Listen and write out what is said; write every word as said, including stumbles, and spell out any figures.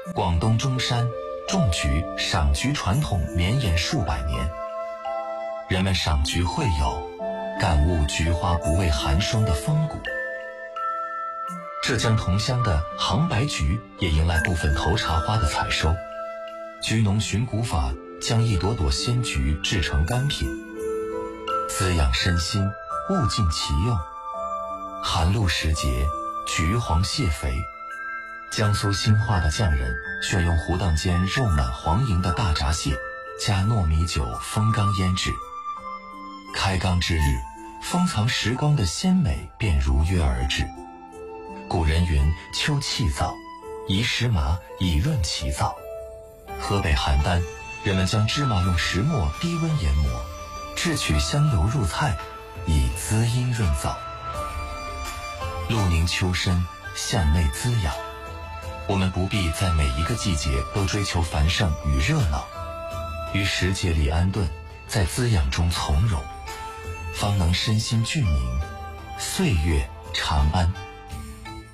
广东中山种菊、赏菊传统绵延数百年，人们赏菊会友，感悟菊花不畏寒霜的风骨。浙江桐乡的杭白菊也迎来部分头茶花的采收，菊农寻古法，将一朵朵鲜菊制成干品，滋养身心，物尽其用。寒露时节，菊黄蟹肥。江苏兴化的匠人选用湖荡间肉满黄莹的大闸蟹，加糯米酒封缸腌制。开缸之日，封藏十缸的鲜美便如约而至。古人云：秋气燥，宜食麻以润其燥。河北邯郸，人们将芝麻用石磨低温研磨，制取香油入菜，以滋阴润燥。陆宁秋深，向内滋养。我们不必在每一个季节都追求繁盛与热闹，于时节里安顿，在滋养中从容，方能身心俱宁，岁月长安。